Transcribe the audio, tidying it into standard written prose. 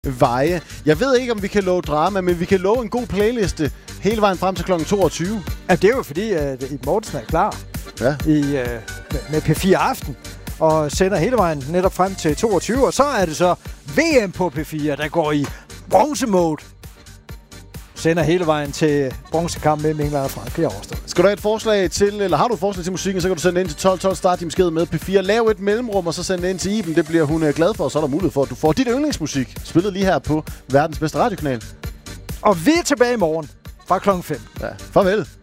veje. Jeg ved ikke, om vi kan love drama, men vi kan love en god playliste hele vejen frem til kl. 22. Ja, det er jo fordi, at Iben Mortensen er klar med P4 Aften og sender hele vejen netop frem til 22. Og så er det så VM på P4, der går i bronze-mode. Sender hele vejen til bronzekamp mellem England og Frankrig og Årsted. Skal du have et forslag til, eller har du et forslag til musikken, så kan du sende ind til 1212, start din besked med P4. Lav et mellemrum, og så send ind til Iben. Det bliver hun glad for, og så er der mulighed for, at du får dit yndlingsmusik spillet lige her på verdens bedste radiokanal. Og vi er tilbage i morgen fra klokken 5. Ja, farvel.